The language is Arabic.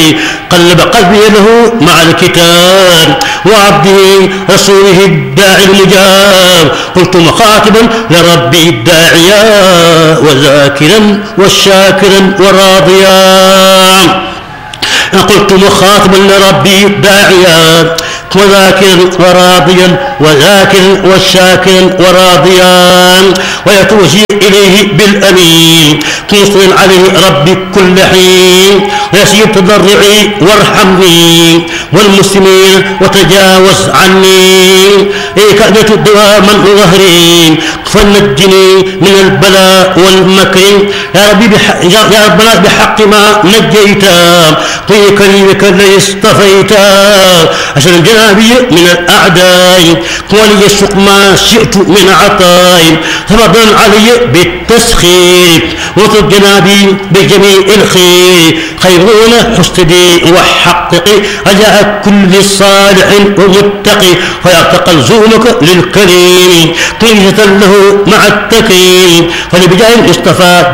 قلب قلبي له مع الكتاب وعبده رسوله الداعي المجاب. قلت مخاطبا لربي الداعيا وذاكرا والشاكرا وراضيا. قلت مخاطبا لربي الداعيا وذاكرا وراضيا وذاكرا والشاكرا وراضيا ويتوجه إليه بالأمين توصل عليه ربي كل حين ويسيب تضرعي وارحمني والمسلمين وتجاوز عني كأنة دواما ظهري فنجني من البلاء والمكر يا ربي يا ربنا بحق ما نجيتا في كريمك الذي اصطفيتا عشان جنابي من الأعداء ولي السوق ما شئت من عطاء تفضل علي بالتسخير وطب جنابي بجميع الخير خيرون حسدي وحققي رجاء كل صالح ومتقي فيعتقل زومك للكريم طيلة له مع التكريم فلبجاه اصطفى